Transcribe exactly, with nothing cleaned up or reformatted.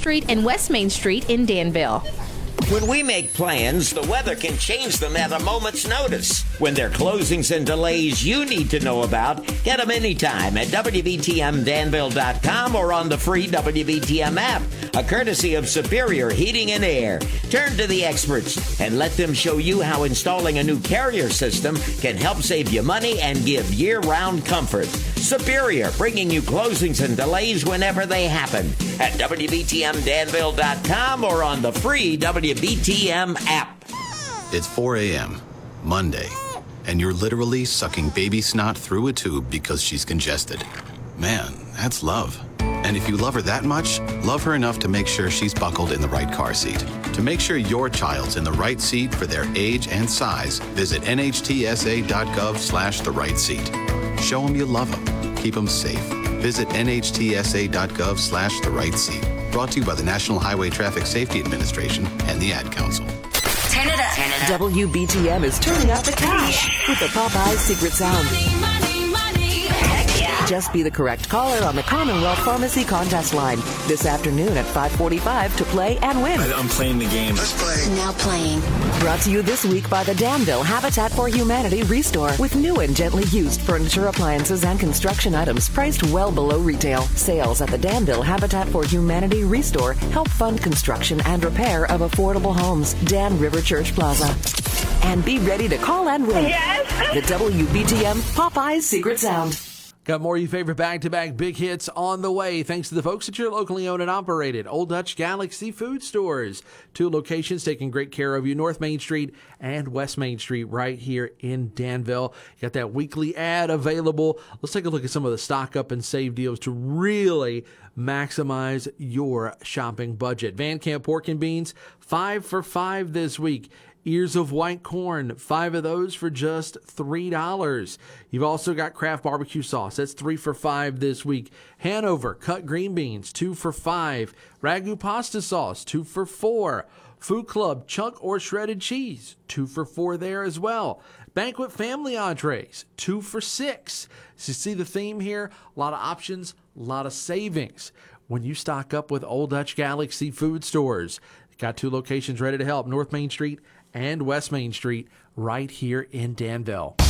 Street and West Main Street in Danville. When we make plans, the weather can change them at a moment's notice. When there are closings and delays you need to know about, get them anytime at W B T M Danville dot com or on the free W B T M app, a courtesy of Superior Heating and Air. Turn to the experts and let them show you how installing a new carrier system can help save you money and give year-round comfort. Superior, bringing you closings and delays whenever they happen at W B T M Danville dot com or on the free W B T M app. It's four a.m., Monday, and you're literally sucking baby snot through a tube because she's congested. Man, that's love. And if you love her that much, love her enough to make sure she's buckled in the right car seat. To make sure your child's in the right seat for their age and size, visit N H T S A dot gov slash the right seat. Show them you love them. Keep them safe. Visit N H T S A dot gov slash the right seat. Brought to you by the National Highway Traffic Safety Administration and the Ad Council. Turn it up. Turn it up. W B T M is turning up the cash with the Popeyes Secret Sound. Money, money, money. Heck yeah. Just be the correct caller on the Commonwealth Pharmacy contest line this afternoon at five forty-five to play and win. I'm playing the game. Let's play. Now playing. Brought to you this week by the Danville Habitat for Humanity Restore with new and gently used furniture, appliances, and construction items priced well below retail. Sales at the Danville Habitat for Humanity Restore help fund construction and repair of affordable homes. Dan River Church Plaza. And be ready to call and win. Yes. The W B T M Popeyes Secret Sound. Got more of your favorite back-to-back big hits on the way, thanks to the folks at your locally owned and operated Old Dutch Galaxy Food Stores. Two locations taking great care of you, North Main Street and West Main Street right here in Danville. Got that weekly ad available. Let's take a look at some of the stock up and save deals to really maximize your shopping budget. Van Camp Pork and Beans, five for five this week. Ears of white corn, five of those for just three dollars. You've also got Kraft barbecue sauce. That's three for five this week. Hanover cut green beans, two for five. Ragu pasta sauce, two for four. Food Club chunk or shredded cheese, two for four there as well. Banquet family entrees, two for six. So you see the theme here? A lot of options, a lot of savings. When you stock up with Old Dutch Galaxy Food Stores, got two locations ready to help, North Main Street and West Main Street right here in Danville.